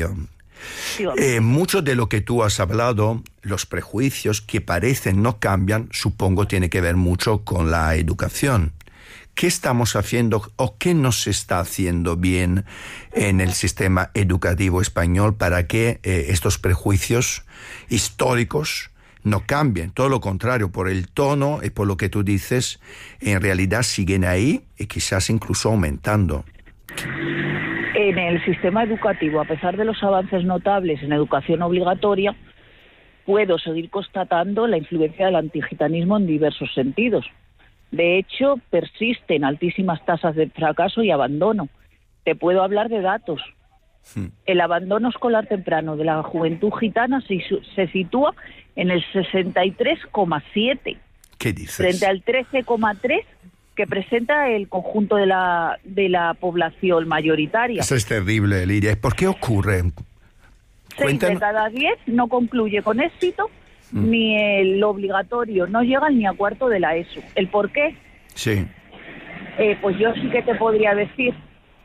educación. Mucho de lo que tú has hablado, los prejuicios que parecen no cambian, supongo tiene que ver mucho con la educación. ¿Qué estamos haciendo o qué no se está haciendo bien en el sistema educativo español para que estos prejuicios históricos no cambien? Todo lo contrario, por el tono y por lo que tú dices, en realidad siguen ahí y quizás incluso aumentando. En el sistema educativo, a pesar de los avances notables en educación obligatoria, puedo seguir constatando la influencia del antigitanismo en diversos sentidos. De hecho, persisten altísimas tasas de fracaso y abandono. Te puedo hablar de datos. El abandono escolar temprano de la juventud gitana se sitúa en el 63,7. ¿Qué dices? Frente al 13,3 que presenta el conjunto de la población mayoritaria. Eso es terrible, Lidia. ¿Por qué ocurre? 6 de cada 10 no concluye con éxito, ni el obligatorio, no llegan ni a cuarto de la ESO. ¿El por qué? Sí. Pues yo sí que te podría decir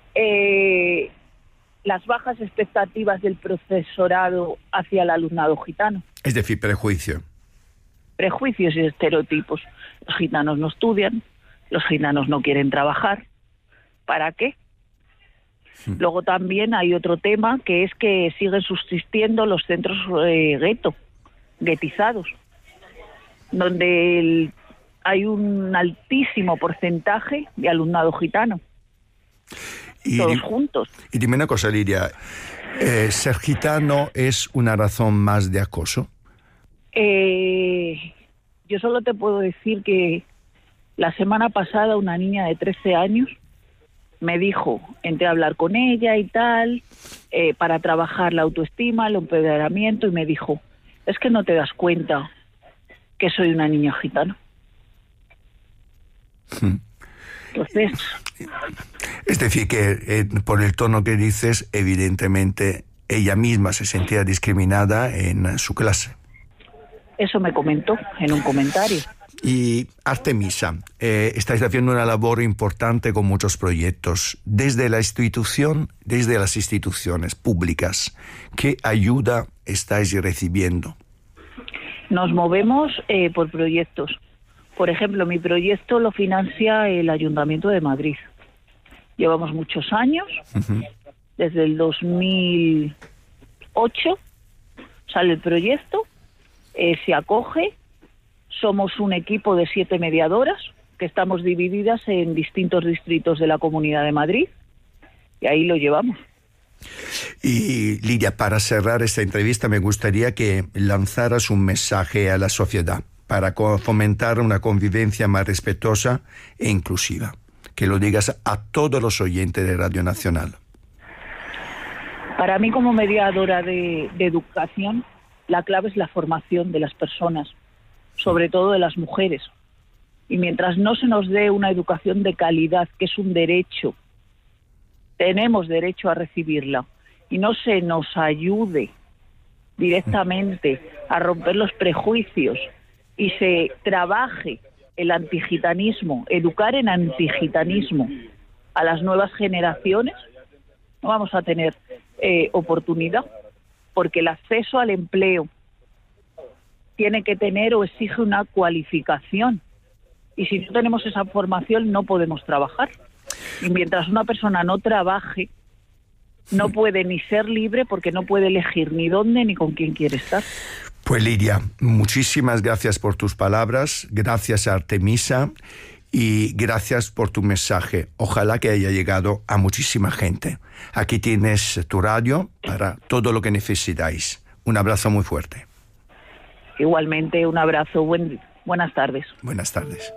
las bajas expectativas del profesorado hacia el alumnado gitano. Es decir, prejuicio. Prejuicios y estereotipos. Los gitanos no estudian, los gitanos no quieren trabajar. ¿Para qué? Luego también hay otro tema, que es que siguen subsistiendo los centros guetizados, donde hay un altísimo porcentaje de alumnado gitano, todos juntos. Y dime una cosa, Lidia, ¿ser gitano es una razón más de acoso? Yo solo te puedo decir que la semana pasada una niña de 13 años me dijo, entré a hablar con ella y tal, para trabajar la autoestima, el empoderamiento, y me dijo, es que no te das cuenta que soy una niña gitana. Entonces... Es decir, que por el tono que dices, evidentemente ella misma se sentía discriminada en su clase. Eso me comentó en un comentario. Y Artemisa, estáis haciendo una labor importante con muchos proyectos. Desde las instituciones públicas, ¿qué ayuda estáis recibiendo? Nos movemos por proyectos. Por ejemplo, mi proyecto lo financia el Ayuntamiento de Madrid. Llevamos muchos años, desde el 2008 sale el proyecto, se acoge. Somos un equipo de 7 mediadoras que estamos divididas en distintos distritos de la Comunidad de Madrid y ahí lo llevamos. Y Lidia, para cerrar esta entrevista me gustaría que lanzaras un mensaje a la sociedad para fomentar una convivencia más respetuosa e inclusiva. Que lo digas a todos los oyentes de Radio Nacional. Para mí, como mediadora de educación, la clave es la formación de las personas, sobre todo de las mujeres. Y mientras no se nos dé una educación de calidad, que es un derecho, tenemos derecho a recibirla, y no se nos ayude directamente a romper los prejuicios y se trabaje el antigitanismo, educar en antigitanismo a las nuevas generaciones, no vamos a tener oportunidad, porque el acceso al empleo tiene que tener o exige una cualificación. Y si no tenemos esa formación, no podemos trabajar. Y mientras una persona no trabaje, no puede ni ser libre porque no puede elegir ni dónde ni con quién quiere estar. Pues Lidia, muchísimas gracias por tus palabras, gracias a Artemisa y gracias por tu mensaje. Ojalá que haya llegado a muchísima gente. Aquí tienes tu radio para todo lo que necesitáis. Un abrazo muy fuerte. Igualmente, un abrazo. Buenas tardes. Buenas tardes.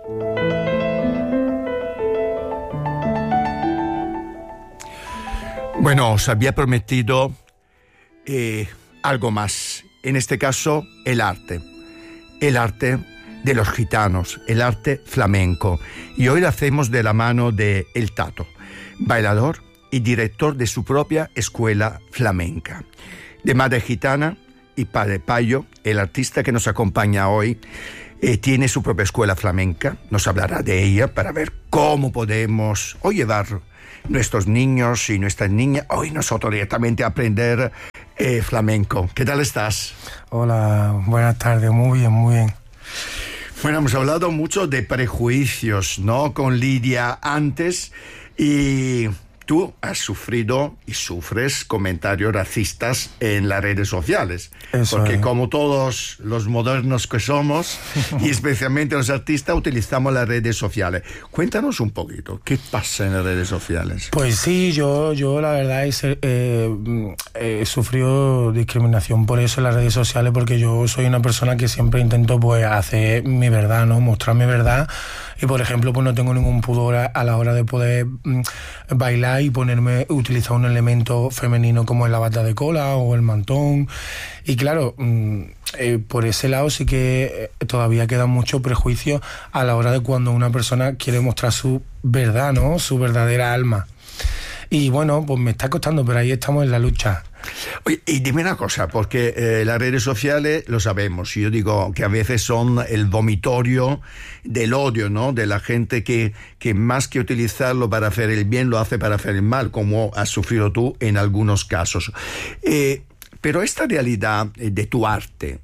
Bueno, os había prometido algo más. En este caso, el arte de los gitanos, el arte flamenco. Y hoy lo hacemos de la mano de El Tato, bailador y director de su propia escuela flamenca. De madre gitana y padre payo, el artista que nos acompaña hoy tiene su propia escuela flamenca. Nos hablará de ella para ver cómo podemos llevar nuestros niños y nuestras niñas, hoy nosotros directamente aprender flamenco. ¿Qué tal estás? Hola, buenas tardes, muy bien, muy bien. Bueno, hemos hablado mucho de prejuicios, ¿no? Con Lidia antes, y tú has sufrido y sufres comentarios racistas en las redes sociales. Eso porque es. como todos los modernos que somos, y especialmente los artistas, utilizamos las redes sociales. Cuéntanos un poquito, ¿qué pasa en las redes sociales? Pues sí, yo la verdad he sufrido discriminación por eso en las redes sociales, porque yo soy una persona que siempre intento pues hacer mi verdad, ¿no? Mostrar mi verdad. Y por ejemplo, pues no tengo ningún pudor a la hora de poder bailar y utilizar un elemento femenino como es la bata de cola o el mantón. Y claro, por ese lado sí que todavía queda mucho prejuicio a la hora de cuando una persona quiere mostrar su verdad, ¿no? Su verdadera alma. Y bueno, pues me está costando, pero ahí estamos en la lucha. Oye, y dime una cosa, porque las redes sociales, lo sabemos, yo digo que a veces son el vomitorio del odio, ¿no? De la gente que más que utilizarlo para hacer el bien, lo hace para hacer el mal, como has sufrido tú en algunos casos. Pero esta realidad de tu arte,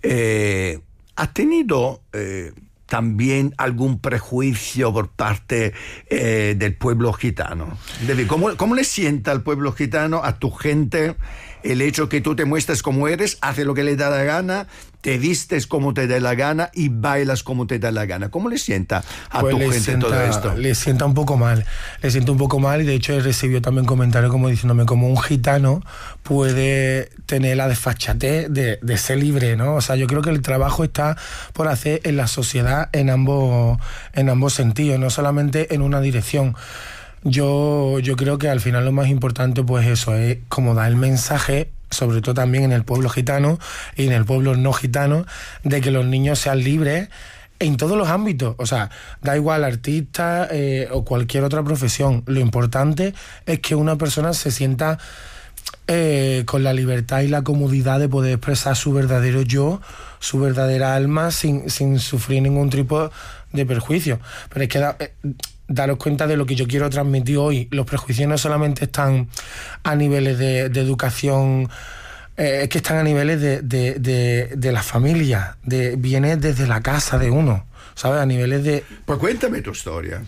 ¿ha tenido también algún prejuicio por parte del pueblo gitano? ¿Cómo le sienta al pueblo gitano, a tu gente, el hecho que tú te muestres como eres, haces lo que le da la gana, te vistes como te da la gana y bailas como te da la gana? ¿Cómo le sienta a tu gente todo esto? Le sienta un poco mal. Le siento un poco mal, y de hecho he recibido también comentarios como diciéndome cómo un gitano puede tener la desfachatez de ser libre, ¿no? O sea, yo creo que el trabajo está por hacer en la sociedad en ambos sentidos, no solamente en una dirección. Yo creo que al final lo más importante pues eso es como dar el mensaje, sobre todo también en el pueblo gitano y en el pueblo no gitano, de que los niños sean libres en todos los ámbitos. O sea, da igual artista o cualquier otra profesión. Lo importante es que una persona se sienta con la libertad y la comodidad de poder expresar su verdadero yo, su verdadera alma, sin sufrir ningún tipo de perjuicio. Pero es que daros cuenta de lo que yo quiero transmitir hoy. Los prejuicios no solamente están a niveles de educación, es que están a niveles de la familia, viene desde la casa de uno, ¿sabes? A niveles de... Pues cuéntame tu historia.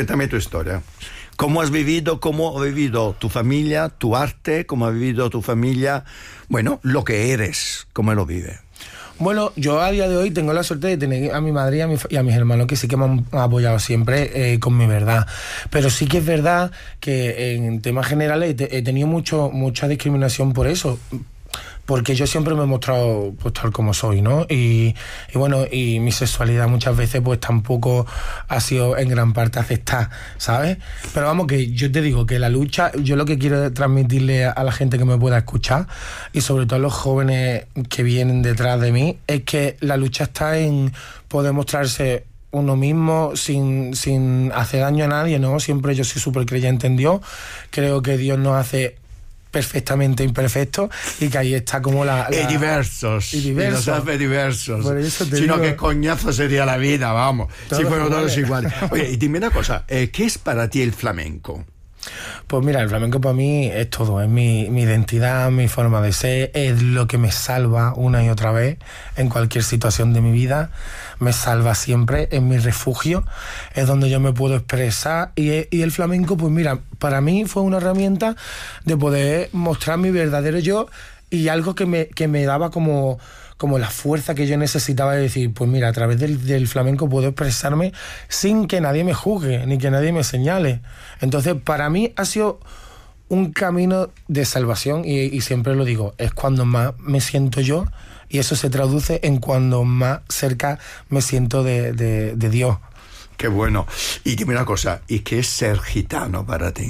¿Cómo ha vivido tu familia, tu arte? ¿Cómo ha vivido tu familia, bueno, lo que eres? ¿Cómo lo vive? Bueno, yo a día de hoy tengo la suerte de tener a mi madre y a mis hermanos que sí que me han apoyado siempre con mi verdad. Pero sí que es verdad que en temas generales he tenido mucha discriminación por eso. Porque yo siempre me he mostrado pues tal como soy, ¿no? Y bueno, y mi sexualidad muchas veces pues tampoco ha sido en gran parte aceptada, ¿sabes? Pero vamos, que yo te digo que la lucha, yo lo que quiero transmitirle a la gente que me pueda escuchar, y sobre todo a los jóvenes que vienen detrás de mí, es que la lucha está en poder mostrarse uno mismo sin hacer daño a nadie, ¿no? Siempre yo soy súper creyente en Dios. Creo que Dios nos hace perfectamente imperfecto, y que ahí está como Y diversos. Y nos hace diversos. Por eso te Sino digo, que coñazo sería la vida, vamos. Si fueran todos iguales. Oye, y dime una cosa, ¿qué es para ti el flamenco? Pues mira, el flamenco para mí es todo, es mi identidad, mi forma de ser, es lo que me salva una y otra vez en cualquier situación de mi vida, me salva siempre, es mi refugio, es donde yo me puedo expresar, y el flamenco, pues mira, para mí fue una herramienta de poder mostrar mi verdadero yo, y algo que me daba como la fuerza que yo necesitaba de decir, pues mira, a través del flamenco puedo expresarme sin que nadie me juzgue, ni que nadie me señale. Entonces, para mí ha sido un camino de salvación, y siempre lo digo, es cuando más me siento yo, y eso se traduce en cuando más cerca me siento de Dios. Qué bueno. Y dime una cosa, ¿y qué es ser gitano para ti?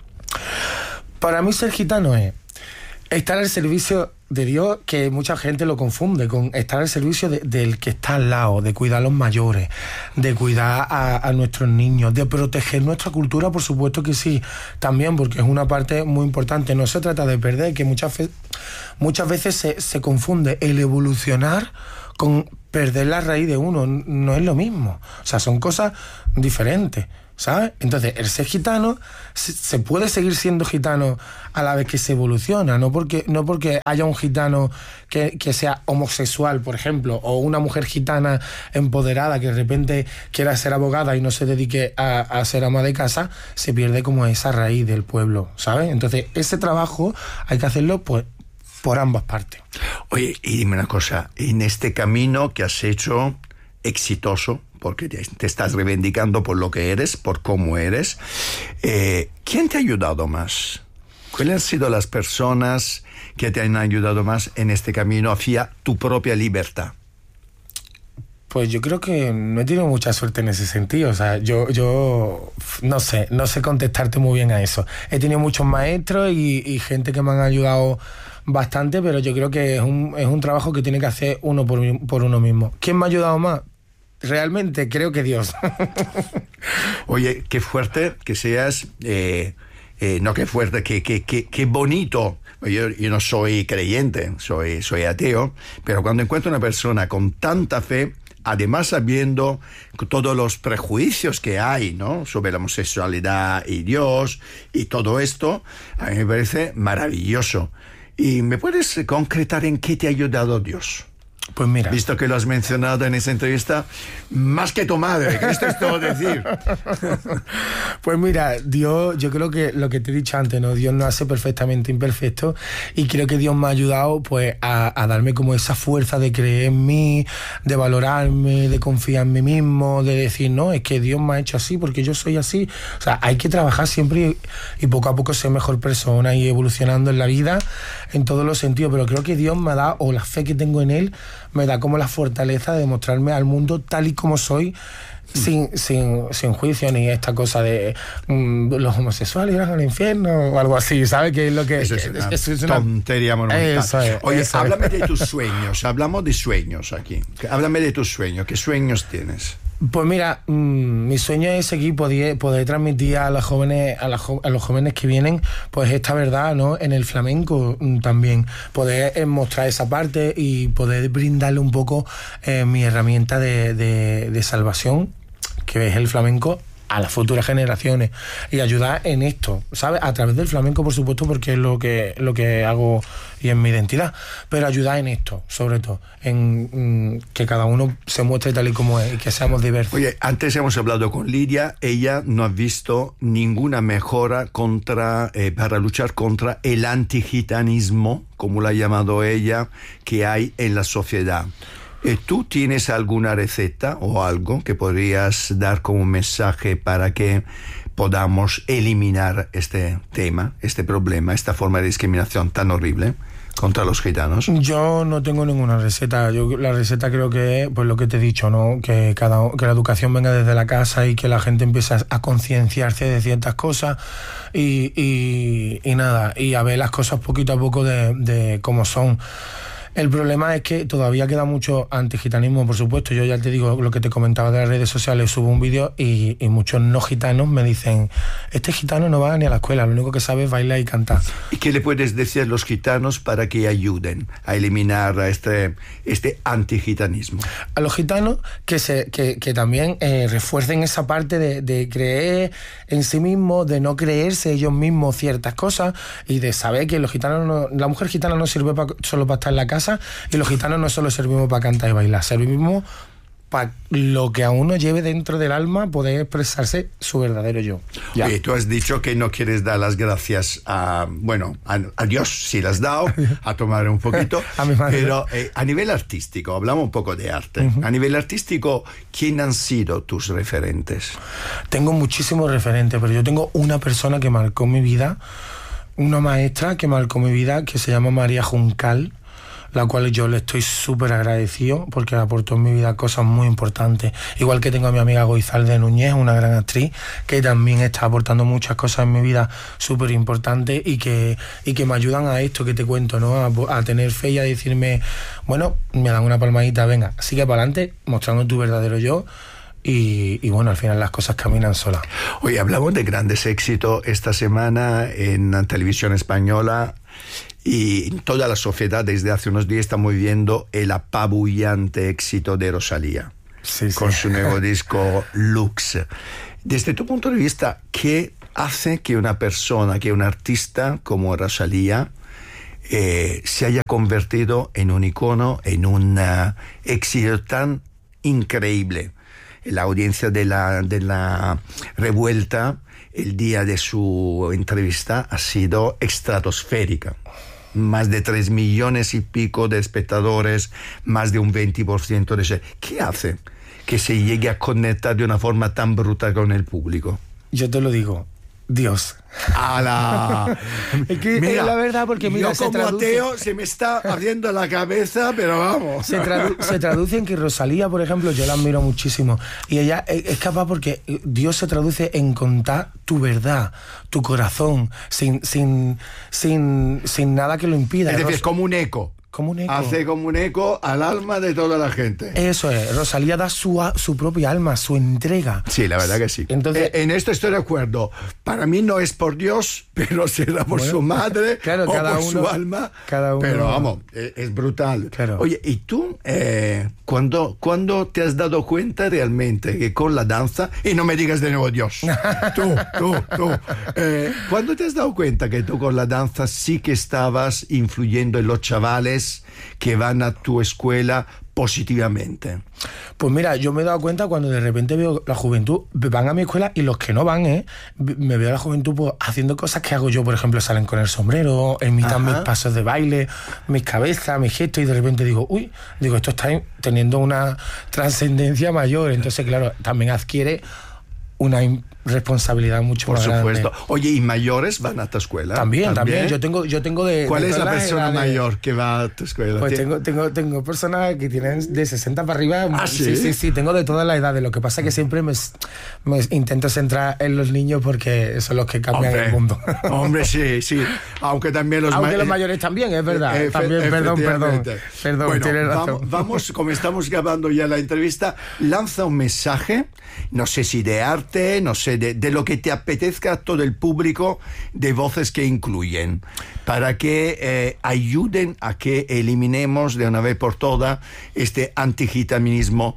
Para mí ser gitano es estar al servicio de Dios, que mucha gente lo confunde con estar al servicio del que está al lado, de cuidar a los mayores, de cuidar a nuestros niños, de proteger nuestra cultura, por supuesto que sí, también, porque es una parte muy importante. No se trata de perder, que muchas veces se confunde el evolucionar con perder la raíz de uno. No es lo mismo, o sea, son cosas diferentes. ¿sabes? Entonces, el ser gitano se puede seguir siendo gitano a la vez que se evoluciona, no porque haya un gitano que sea homosexual, por ejemplo, o una mujer gitana empoderada que de repente quiera ser abogada y no se dedique a ser ama de casa, se pierde como esa raíz del pueblo, ¿sabes? Entonces, ese trabajo hay que hacerlo, pues, por ambas partes. Oye, y dime una cosa, en este camino que has hecho exitoso, porque te estás reivindicando por lo que eres, por cómo eres, ¿quién te ha ayudado más? ¿Cuáles han sido las personas que te han ayudado más en este camino hacia tu propia libertad? Pues yo creo que no he tenido mucha suerte en ese sentido. O sea, yo no sé contestarte muy bien a eso. He tenido muchos maestros y gente que me han ayudado bastante, pero yo creo que es un trabajo que tiene que hacer uno por uno mismo. ¿Quién me ha ayudado más? Realmente creo que Dios. Oye, qué fuerte que seas, no qué fuerte, qué bonito. Yo no soy creyente, soy ateo, pero cuando encuentro una persona con tanta fe, además sabiendo todos los prejuicios que hay, ¿no?, sobre la homosexualidad y Dios y todo esto, a mí me parece maravilloso. ¿Y me puedes concretar en qué te ha ayudado Dios? Pues mira, visto que lo has mencionado en esa entrevista, más que tu madre, que esto es todo decir. Pues mira, Dios, yo creo que lo que te he dicho antes, ¿no? Dios nos hace perfectamente imperfectos y creo que Dios me ha ayudado pues a darme como esa fuerza de creer en mí, de valorarme, de confiar en mí mismo, de decir, no, es que Dios me ha hecho así porque yo soy así. O sea, hay que trabajar siempre y poco a poco ser mejor persona y evolucionando en la vida en todos los sentidos, pero creo que Dios me ha dado, o la fe que tengo en Él, me da como la fortaleza de mostrarme al mundo tal y como soy, sin juicio ni esta cosa de los homosexuales irán al infierno o algo así, ¿sabes? Que es lo que eso es una tontería monumental. Oye, háblame de tus sueños. Hablamos de sueños aquí. Háblame de tus sueños. ¿Qué sueños tienes? Pues mira, mi sueño es seguir poder transmitir a los jóvenes, a los jóvenes que vienen, pues esta verdad, ¿no? En el flamenco también, poder mostrar esa parte y poder brindarle un poco mi herramienta de salvación, que es el flamenco, a las futuras generaciones y ayudar en esto, ¿sabes? A través del flamenco, por supuesto, porque es lo que hago y es mi identidad, pero ayudar en esto, sobre todo, en que cada uno se muestre tal y como es y que seamos diversos. Oye, antes hemos hablado con Lidia, ella no ha visto ninguna mejora para luchar contra el antigitanismo, como la ha llamado ella, que hay en la sociedad. ¿Tú tienes alguna receta o algo que podrías dar como un mensaje para que podamos eliminar este tema, este problema, esta forma de discriminación tan horrible contra los gitanos? Yo no tengo ninguna receta. La receta creo que es pues lo que te he dicho, ¿no? Que la educación venga desde la casa y que la gente empiece a concienciarse de ciertas cosas y nada, y a ver las cosas poquito a poco de cómo son. El problema es que todavía queda mucho antigitanismo, por supuesto. Yo ya te digo lo que te comentaba de las redes sociales, subo un vídeo y muchos no gitanos me dicen, este gitano no va ni a la escuela, lo único que sabe es bailar y cantar. ¿Y qué le puedes decir a los gitanos para que ayuden a eliminar este antigitanismo? A los gitanos que también refuercen esa parte de creer en sí mismos, de no creerse ellos mismos ciertas cosas y de saber que los gitanos la mujer gitana no sirve solo para estar en la casa, y los gitanos no solo servimos para cantar y bailar, servimos para lo que a uno lleve dentro del alma, poder expresarse su verdadero yo. Ya. Oye, tú has dicho que no quieres dar las gracias a Dios, si las has dado, a tomar un poquito, a mi madre. Pero a nivel artístico, hablamos un poco de arte. A nivel artístico, ¿quién han sido tus referentes? Tengo muchísimos referentes, pero yo tengo una persona que marcó mi vida, una maestra que marcó mi vida, que se llama María Juncal, la cual yo le estoy súper agradecido porque aportó en mi vida cosas muy importantes. Igual que tengo a mi amiga Goizalde Núñez, una gran actriz, que también está aportando muchas cosas en mi vida súper importantes y que me ayudan a esto que te cuento, ¿no? A tener fe y a decirme, bueno, me dan una palmadita, venga, sigue para adelante, mostrando tu verdadero yo. Y bueno, al final las cosas caminan solas. Oye, hablamos de grandes éxitos esta semana en la televisión española y toda la sociedad desde hace unos días estamos viendo el apabullante éxito de Rosalía, sí. con su nuevo disco Lux. Desde tu punto de vista, ¿qué hace que una persona, que un artista como Rosalía se haya convertido en un icono, en un éxito tan increíble? La audiencia de la Revuelta, el día de su entrevista, ha sido estratosférica. Más de 3 millones y pico de espectadores, más de un 20% de... ¿Qué hace que se llegue a conectar de una forma tan brutal con el público? Yo te lo digo, Dios. ¡Hala! Es que mira, es la verdad, porque mira, yo como ateo se me está abriendo la cabeza, pero vamos. Se traduce en que Rosalía, por ejemplo, yo la admiro muchísimo, y ella es capaz, porque Dios se traduce en contar tu verdad, tu corazón, sin nada que lo impida. Es decir, como un eco. Como un eco. Hace como un eco al alma de toda la gente. Eso es, Rosalía da su propia alma, su entrega. Sí, la verdad que sí. Entonces, en esto estoy de acuerdo. Para mí no es por Dios, pero será por su madre, claro, o por su alma. Cada uno, pero vamos, es brutal. Claro. Oye, ¿y tú cuándo te has dado cuenta realmente que con la danza, y no me digas de nuevo Dios, tú, ¿cuándo te has dado cuenta que tú con la danza sí que estabas influyendo en los chavales que van a tu escuela positivamente? Pues mira, yo me he dado cuenta cuando de repente veo la juventud, van a mi escuela, y los que no van, me veo a la juventud pues, haciendo cosas que hago yo. Por ejemplo, salen con el sombrero, imitan mis pasos de baile, mis cabezas, mis gestos, y de repente digo, esto está teniendo una trascendencia mayor. Entonces, claro, también adquiere una responsabilidad mucho más grande. Por supuesto. Oye, ¿y mayores van a tu escuela? También. Yo tengo de... ¿Cuál de es la persona edades mayor que va a tu escuela? Pues tengo personas que tienen de 60 para arriba. ¿Ah, sí? Sí, tengo de todas las edades. Lo que pasa es que siempre me intento centrar en los niños, porque son los que cambian el mundo. Hombre, sí. Aunque también los mayores también, es verdad. También, perdón. Bueno, tienes razón. Vamos, como estamos grabando ya la entrevista, lanza un mensaje, no sé si de arte, no sé, de lo que te apetezca a todo el público, de voces que incluyen, para que ayuden a que eliminemos de una vez por todas este antigitanismo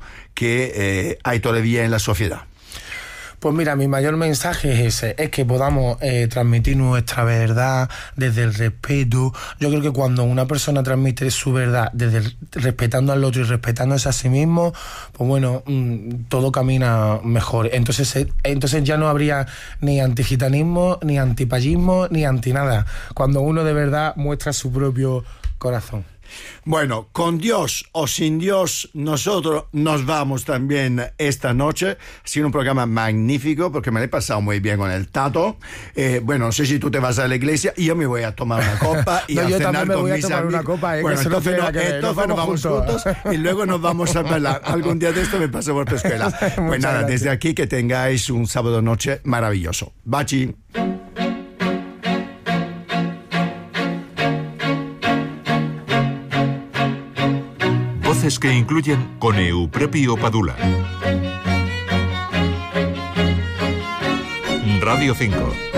que hay todavía en la sociedad. Pues mira, mi mayor mensaje es ese, es que podamos transmitir nuestra verdad desde el respeto. Yo creo que cuando una persona transmite su verdad respetando al otro y respetándose a sí mismo, pues bueno, todo camina mejor. Entonces ya no habría ni antigitanismo, ni antipayismo, ni anti nada, cuando uno de verdad muestra su propio corazón. Bueno, con Dios o sin Dios, nosotros nos vamos también esta noche. Ha sido un programa magnífico, porque me lo he pasado muy bien con el Tato. Bueno, no sé si tú te vas a la iglesia, y yo me voy a tomar una copa y a cenar con mis amigos. Una copa, bueno, entonces nos vamos juntos y luego nos vamos a bailar. Algún día de esto me paso por tu escuela. Pues nada, gracias. Desde aquí que tengáis un sábado noche maravilloso. Bachi. Voces que incluyen con Eupropio Padula. Radio 5.